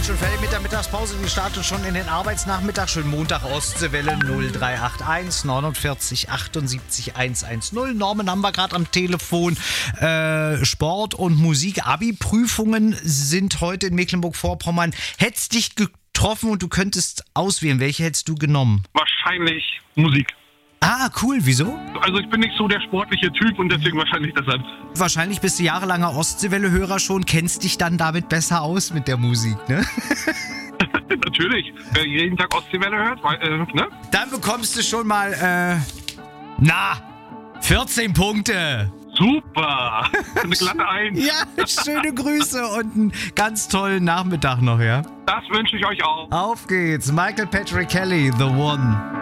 schon fertig mit der Mittagspause. Die startet schon in den Arbeitsnachmittag. Schönen Montag, Ostseewelle 0381 49 78 110. Norman haben wir gerade am Telefon. Sport und Musik. Abi-Prüfungen sind heute in Mecklenburg-Vorpommern. Hättest dich getroffen und du könntest auswählen. Welche hättest du genommen? Wahrscheinlich Musik. Ah, cool. Wieso? Also ich bin nicht so der sportliche Typ und deswegen wahrscheinlich deshalb. Wahrscheinlich bist du jahrelanger Ostseewelle-Hörer schon, kennst dich dann damit besser aus mit der Musik, ne? Natürlich. Wer jeden Tag Ostseewelle hört, ne? Dann bekommst du schon mal, 14 Punkte. Super. Eine glatte Eins. Ja, schöne Grüße und einen ganz tollen Nachmittag noch, ja? Das wünsche ich euch auch. Auf geht's. Michael Patrick Kelly, The One.